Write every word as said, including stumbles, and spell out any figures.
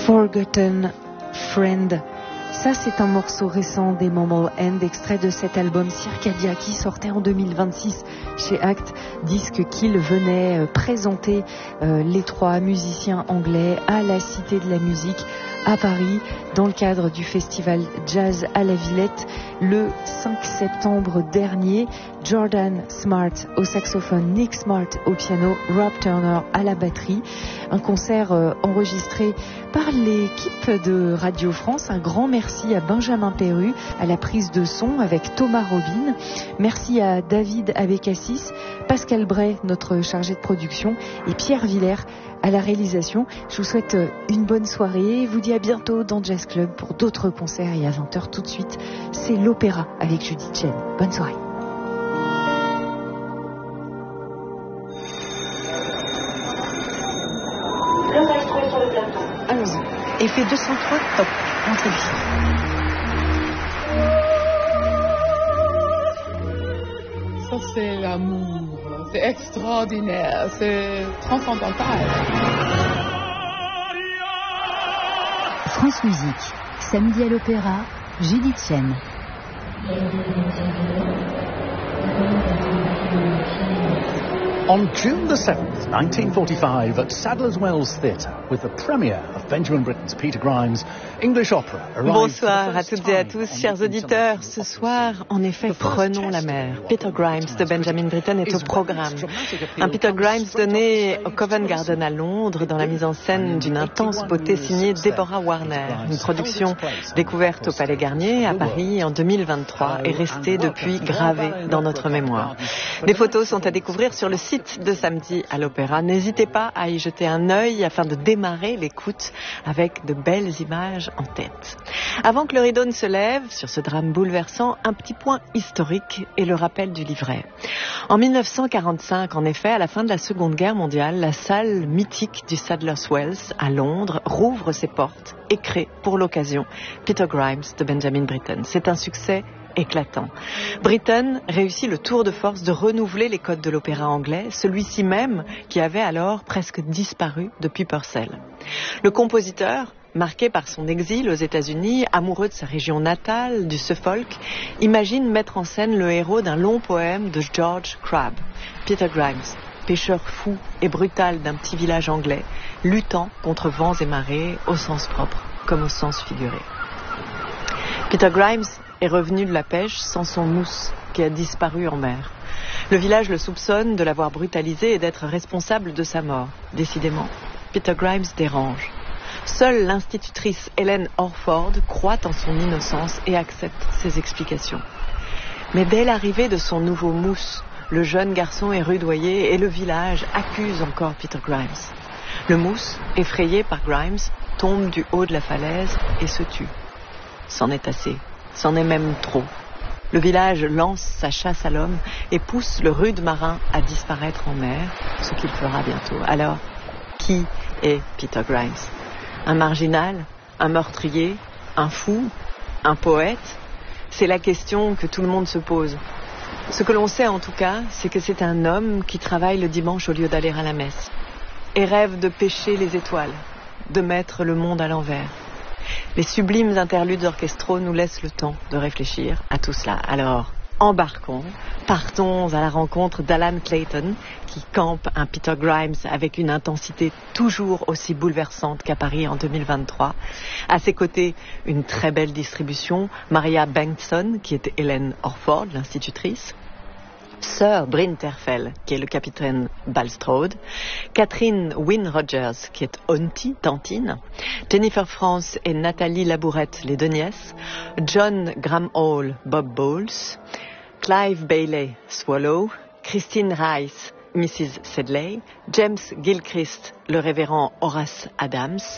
Forgotten Friend. Ça, c'est un morceau récent des Mammal End, extrait de cet album Circadia qui sortait en deux mille vingt-six chez Act, disque qu'il venait présenter euh, les trois musiciens anglais à la Cité de la Musique à Paris dans le cadre du festival Jazz à la Villette le cinq septembre dernier. Jordan Smart au saxophone, Nick Smart au piano, Rob Turner à la batterie. Un concert euh, enregistré par l'équipe de Radio France. Un grand merci à Benjamin Perru à la prise de son avec Thomas Robin. Merci à David Abécassis, Pascal Bray, notre chargé de production, et Pierre Villers à la réalisation. Je vous souhaite une bonne soirée. Je vous dis à bientôt dans Jazz Club pour d'autres concerts, et à vingt heures tout de suite, c'est l'opéra avec Judith Chen. Bonne soirée. Allons-y. Effet deux cent trois, top. Entrez vite. Ça, c'est l'amour. C'est extraordinaire. C'est transcendantal. France Musique. Samedi à l'Opéra, Judith Chen. On June the seventh, nineteen forty-five, at Sadler's Wells Theatre, with the premiere of Benjamin Britten's Peter Grimes' English opera. Bonsoir à toutes et à tous, chers auditeurs. Ce soir, en effet, prenons la mer. Peter Grimes de Benjamin Britten est au programme. Un Peter Grimes donné au Covent Garden à Londres dans la mise en scène d'une intense beauté signée Deborah Warner. Une production découverte au Palais Garnier à Paris en deux mille vingt-trois et restée depuis gravée dans notre mémoire. Les photos sont à découvrir sur le site de Samedi à l'Opéra. N'hésitez pas à y jeter un œil afin de démarrer l'écoute avec de belles images en tête. Avant que le rideau ne se lève sur ce drame bouleversant, un petit point historique et le rappel du livret. En mille neuf cent quarante-cinq, en effet, à la fin de la Seconde Guerre mondiale, la salle mythique du Sadler's Wells à Londres rouvre ses portes et crée pour l'occasion Peter Grimes de Benjamin Britten. C'est un succès éclatant. Britten réussit le tour de force de renouveler les codes de l'opéra anglais, celui-ci même qui avait alors presque disparu depuis Purcell. Le compositeur, marqué par son exil aux États-Unis, amoureux de sa région natale, du Suffolk, imagine mettre en scène le héros d'un long poème de George Crabbe, Peter Grimes, pêcheur fou et brutal d'un petit village anglais, luttant contre vents et marées au sens propre comme au sens figuré. Peter Grimes est revenu de la pêche sans son mousse qui a disparu en mer. Le village le soupçonne de l'avoir brutalisé et d'être responsable de sa mort. Décidément, Peter Grimes dérange. Seule l'institutrice Helen Orford croit en son innocence et accepte ses explications. Mais dès l'arrivée de son nouveau mousse, le jeune garçon est rudoyé et le village accuse encore Peter Grimes. Le mousse, effrayé par Grimes, tombe du haut de la falaise et se tue. C'en est assez. C'en est même trop. Le village lance sa chasse à l'homme et pousse le rude marin à disparaître en mer, ce qu'il fera bientôt. Alors, qui est Peter Grimes ? Un marginal ? Un meurtrier ? Un fou ? Un poète ? C'est la question que tout le monde se pose. Ce que l'on sait en tout cas, c'est que c'est un homme qui travaille le dimanche au lieu d'aller à la messe et rêve de pêcher les étoiles, de mettre le monde à l'envers. Les sublimes interludes orchestraux nous laissent le temps de réfléchir à tout cela. Alors, embarquons, partons à la rencontre d'Alan Clayton, qui campe un Peter Grimes avec une intensité toujours aussi bouleversante qu'à Paris en deux mille vingt-trois. À ses côtés, une très belle distribution, Maria Bengtsson, qui est Helen Orford, l'institutrice, Sir Bryn Terfel, qui est le capitaine Balstrode, Catherine Wynne Rogers, qui est Auntie, tantine, Jennifer France et Nathalie Labourette, les deux nièces, John Gramhall, Bob Bowles, Clive Bailey, Swallow, Christine Rice, Missus Sedley, James Gilchrist, le révérend Horace Adams,